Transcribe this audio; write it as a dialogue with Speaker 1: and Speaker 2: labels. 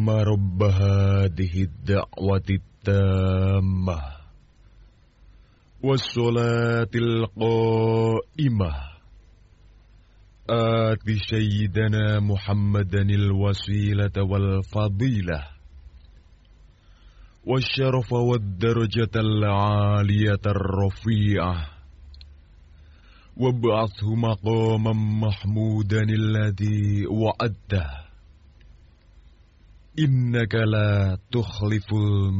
Speaker 1: اللهم رب هذه الدعوة التامة والصلاة القائمة آت سيدنا محمدا الوسيلة والفضيلة والشرف والدرجة العالية الرفيعة وابعثه مقاما محمودا الذي وعدته إنك لا تخلف